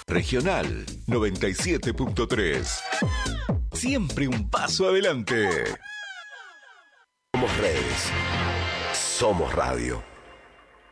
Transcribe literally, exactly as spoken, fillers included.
Regional noventa y siete punto tres. Siempre un paso adelante. Somos redes. Somos radio.